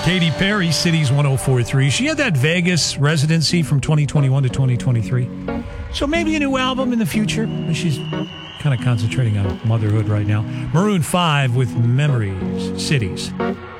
Katy Perry, Cities 104.3. She had that Vegas residency from 2021 to 2023. So maybe a new album in the future. She's kind of concentrating on motherhood right now. Maroon 5 with Memories, Cities.